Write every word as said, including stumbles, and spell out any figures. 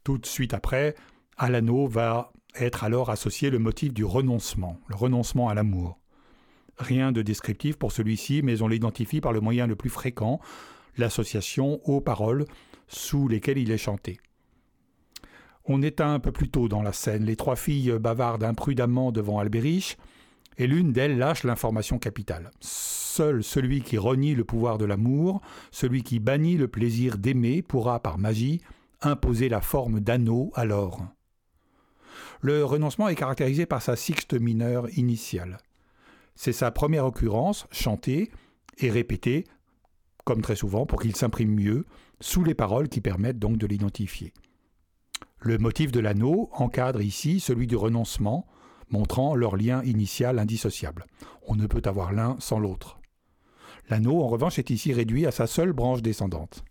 Tout de suite après, à l'anneau va être alors associé le motif du renoncement, le renoncement à l'amour. Rien de descriptif pour celui-ci, mais on l'identifie par le moyen le plus fréquent, l'association aux paroles sous lesquelles il est chanté. On est un peu plus tôt dans la scène. Les trois filles bavardent imprudemment devant Albéric, et l'une d'elles lâche l'information capitale. Seul celui qui renie le pouvoir de l'amour, celui qui bannit le plaisir d'aimer, pourra, par magie, imposer la forme d'anneau à l'or. Le renoncement est caractérisé par sa sixte mineure initiale. C'est sa première occurrence, chantée et répétée, comme très souvent, pour qu'il s'imprime mieux, sous les paroles qui permettent donc de l'identifier. Le motif de l'anneau encadre ici celui du renoncement, montrant leur lien initial indissociable. On ne peut avoir l'un sans l'autre. L'anneau, en revanche, est ici réduit à sa seule branche descendante.